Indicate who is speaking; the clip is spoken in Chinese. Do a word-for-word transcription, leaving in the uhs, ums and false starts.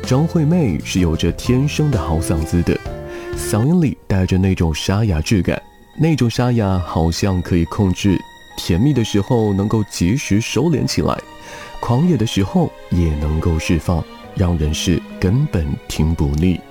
Speaker 1: 张惠妹是有着天生的好嗓子的，嗓音里带着那种沙哑质感，那种沙哑好像可以控制，甜蜜的时候能够及时收敛起来，狂野的时候也能够释放，让人是根本听不腻。